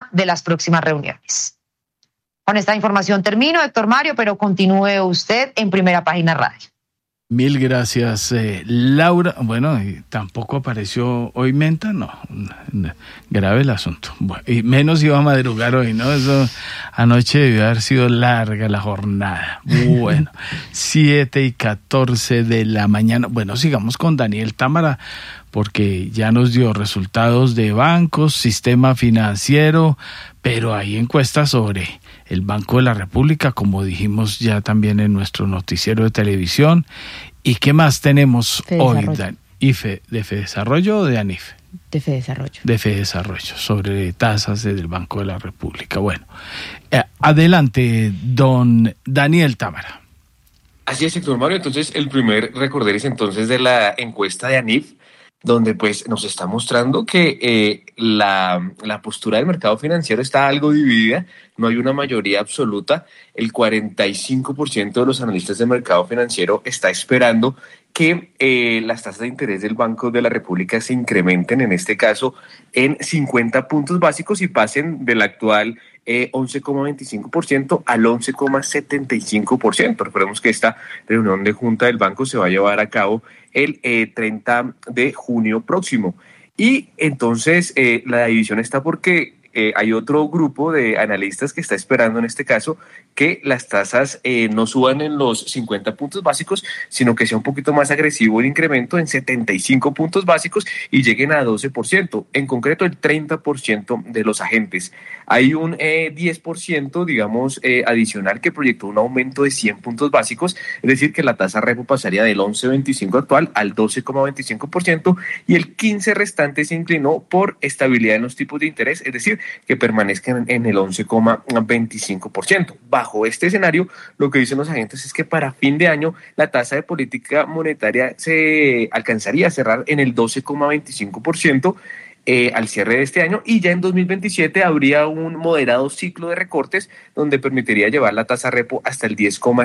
de las próximas reuniones. Con esta información termino, Héctor Mario, pero continúe usted en Primera Página Radio. Mil gracias, Laura. Bueno, y tampoco apareció hoy Menta, no, grave el asunto. Bueno, y menos iba a madrugar hoy, ¿no? Eso anoche debió haber sido larga la jornada. Bueno, 7:14 de la mañana. Bueno, sigamos con Daniel Támara, porque ya nos dio resultados de bancos, sistema financiero, pero hay encuestas sobre el Banco de la República, como dijimos ya también en nuestro noticiero de televisión. ¿Y qué más tenemos hoy, Dan? ¿IFE, de FEDesarrollo o de ANIF? De FEDesarrollo. De FEDesarrollo, sobre tasas del Banco de la República. Bueno, adelante, don Daniel Támara. Así es, Héctor Mario. Entonces, el primer recorderis entonces de la encuesta de ANIF, donde pues nos está mostrando que la postura del mercado financiero está algo dividida, no hay una mayoría absoluta. El 45% de los analistas del mercado financiero está esperando que las tasas de interés del Banco de la República se incrementen, en este caso en 50 puntos básicos, y pasen del actual 11,25% al 11,75%. Recordemos que esta reunión de junta del banco se va a llevar a cabo el 30 de junio próximo. Y entonces la división está porque hay otro grupo de analistas que está esperando en este caso que las tasas no suban en los 50 puntos básicos, sino que sea un poquito más agresivo el incremento en 75 puntos básicos y lleguen a 12%, en concreto el 30% de los agentes. Hay un 10%, digamos, adicional que proyectó un aumento de 100 puntos básicos, es decir, que la tasa repo pasaría del 11,25 actual al 12,25%, y el 15% restante se inclinó por estabilidad en los tipos de interés, es decir, que permanezcan en el 11,25%. Bajo este escenario, lo que dicen los agentes es que para fin de año la tasa de política monetaria se alcanzaría a cerrar en el 12,25%, al cierre de este año, y ya en 2027 habría un moderado ciclo de recortes donde permitiría llevar la tasa repo hasta el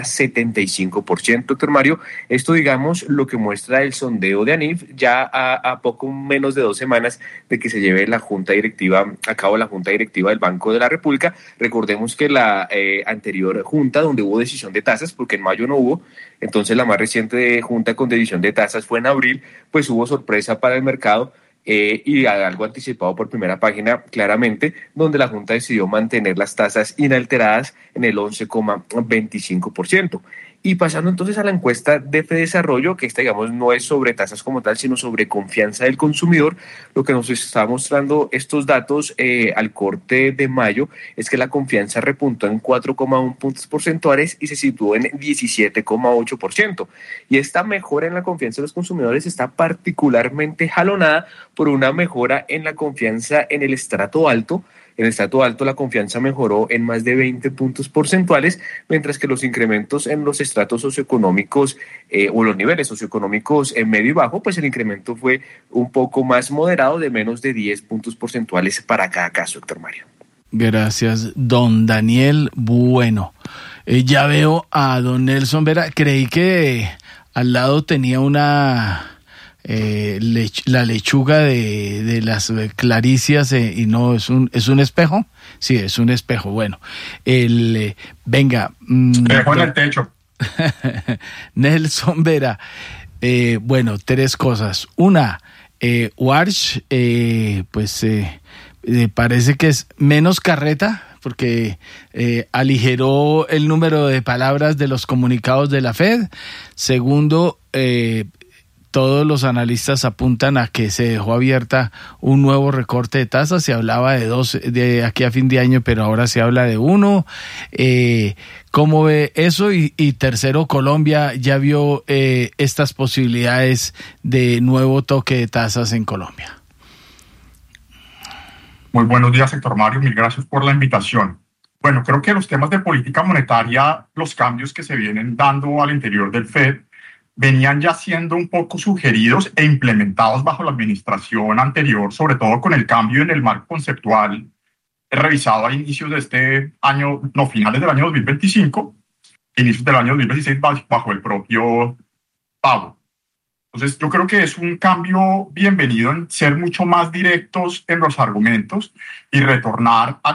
10,75%, doctor Mario. Esto, digamos, lo que muestra el sondeo de ANIF ya a poco menos de 2 semanas de que se lleve a cabo la junta directiva del Banco de la República. Recordemos que la anterior junta, donde hubo decisión de tasas, porque en mayo no hubo, entonces la más reciente junta con decisión de tasas fue en abril, pues hubo sorpresa para el mercado, y algo anticipado por Primera Página claramente, donde la Junta decidió mantener las tasas inalteradas en el 11,25%. Y pasando entonces a la encuesta de FEDesarrollo, que esta, digamos, no es sobre tasas como tal, sino sobre confianza del consumidor, lo que nos está mostrando estos datos al corte de mayo es que la confianza repuntó en 4,1 puntos porcentuales y se situó en 17,8%. Y esta mejora en la confianza de los consumidores está particularmente jalonada por una mejora en la confianza en el estrato alto. En el estrato alto la confianza mejoró en más de 20 puntos porcentuales, mientras que los incrementos en los estratos socioeconómicos o los niveles socioeconómicos en medio y bajo, pues el incremento fue un poco más moderado, de menos de 10 puntos porcentuales para cada caso, Héctor Mario. Gracias, don Daniel. Bueno, ya veo a don Nelson Vera. Creí que al lado tenía una... la lechuga de las claricias, y no es un espejo. Sí, es un espejo. Bueno, venga, espejo en el techo. Nelson Vera, bueno, 3 cosas. Una, Warsh, parece que es menos carreta, porque aligeró el número de palabras de los comunicados de la Fed. Segundo, todos los analistas apuntan a que se dejó abierta un nuevo recorte de tasas. Se hablaba de 2 de aquí a fin de año, pero ahora se habla de 1. ¿Cómo ve eso? Y tercero, Colombia ya vio estas posibilidades de nuevo toque de tasas en Colombia. Muy buenos días, Héctor Mario. Mil gracias por la invitación. Bueno, creo que los temas de política monetaria, los cambios que se vienen dando al interior del FED, venían ya siendo un poco sugeridos e implementados bajo la administración anterior, sobre todo con el cambio en el marco conceptual revisado a inicios de este año, no, finales del año 2025, inicios del año 2026 bajo el propio Powell. Entonces, yo creo que es un cambio bienvenido en ser mucho más directos en los argumentos y retornar a